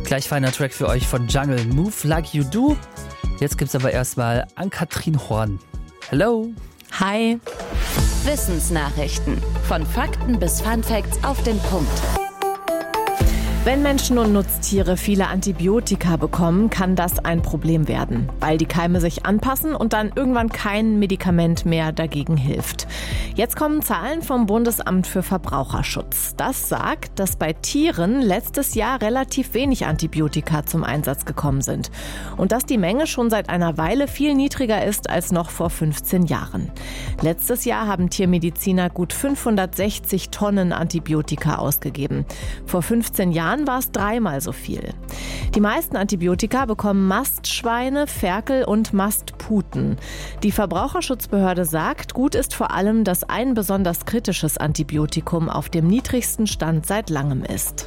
Gleich feiner Track für euch von Jungle, Move Like You Do. Jetzt gibt's aber erstmal Ann-Kathrin Horn. Hello. Hi. Wissensnachrichten. Von Fakten bis Funfacts auf den Punkt. Wenn Menschen und Nutztiere viele Antibiotika bekommen, kann das ein Problem werden, weil die Keime sich anpassen und dann irgendwann kein Medikament mehr dagegen hilft. Jetzt kommen Zahlen vom Bundesamt für Verbraucherschutz. Das sagt, dass bei Tieren letztes Jahr relativ wenig Antibiotika zum Einsatz gekommen sind und dass die Menge schon seit einer Weile viel niedriger ist als noch vor 15 Jahren. Letztes Jahr haben Tiermediziner gut 560 Tonnen Antibiotika ausgegeben. Vor 15 Jahren war es 3-mal so viel. Die meisten Antibiotika bekommen Mastschweine, Ferkel und Mastputen. Die Verbraucherschutzbehörde sagt, gut ist vor allem, dass ein besonders kritisches Antibiotikum auf dem niedrigsten Stand seit langem ist.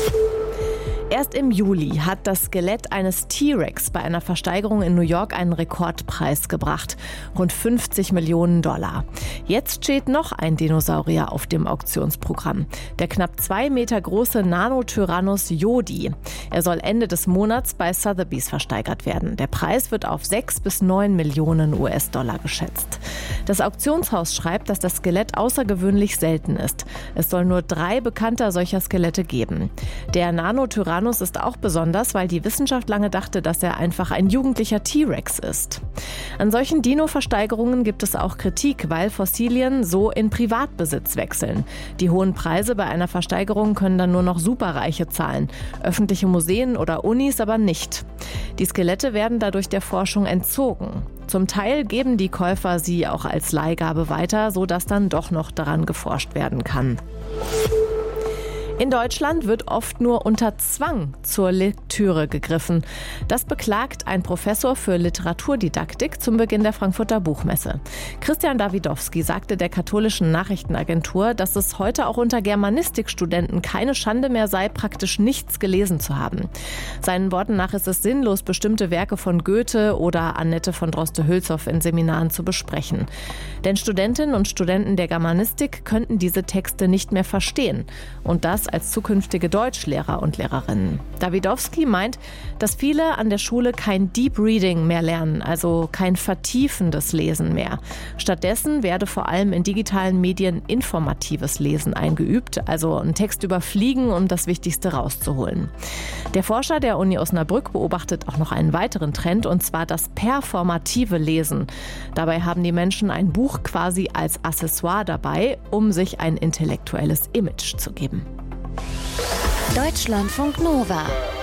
Erst im Juli hat das Skelett eines T-Rex bei einer Versteigerung in New York einen Rekordpreis gebracht. Rund $50 Millionen. Jetzt steht noch ein Dinosaurier auf dem Auktionsprogramm. Der knapp 2 Meter große Nanotyrannos Yodi. Er soll Ende des Monats bei Sotheby's versteigert werden. Der Preis wird auf 6 bis 9 Millionen US-Dollar geschätzt. Das Auktionshaus schreibt, dass das Skelett außergewöhnlich selten ist. Es soll nur 3 bekannter solcher Skelette geben. Der Nanotyrannos ist auch besonders, weil die Wissenschaft lange dachte, dass er einfach ein jugendlicher T-Rex ist. An solchen Dino-Versteigerungen gibt es auch Kritik, weil Fossilien so in Privatbesitz wechseln. Die hohen Preise bei einer Versteigerung können dann nur noch Superreiche zahlen. Öffentliche Museen oder Unis aber nicht. Die Skelette werden dadurch der Forschung entzogen. Zum Teil geben die Käufer sie auch als Leihgabe weiter, sodass dann doch noch daran geforscht werden kann. In Deutschland wird oft nur unter Zwang zur Lektüre gegriffen. Das beklagt ein Professor für Literaturdidaktik zum Beginn der Frankfurter Buchmesse. Christian Davidowski sagte der katholischen Nachrichtenagentur, dass es heute auch unter Germanistikstudenten keine Schande mehr sei, praktisch nichts gelesen zu haben. Seinen Worten nach ist es sinnlos, bestimmte Werke von Goethe oder Annette von Droste-Hülshoff in Seminaren zu besprechen. Denn Studentinnen und Studenten der Germanistik könnten diese Texte nicht mehr verstehen. Und das als zukünftige Deutschlehrer und Lehrerinnen. Davidowski meint, dass viele an der Schule kein Deep Reading mehr lernen, also kein vertiefendes Lesen mehr. Stattdessen werde vor allem in digitalen Medien informatives Lesen eingeübt, also einen Text überfliegen, um das Wichtigste rauszuholen. Der Forscher der Uni Osnabrück beobachtet auch noch einen weiteren Trend, und zwar das performative Lesen. Dabei haben die Menschen ein Buch quasi als Accessoire dabei, um sich ein intellektuelles Image zu geben. Deutschlandfunk Nova.